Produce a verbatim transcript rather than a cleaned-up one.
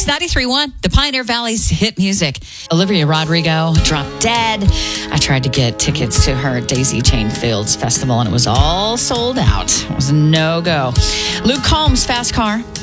It's ninety-three point one, the Pioneer Valley's hit music. Olivia Rodrigo, Drop Dead. I tried to get tickets to her Daisy Chain Fields Festival, and it was all sold out. It was a no-go. Luke Combs, Fast Car.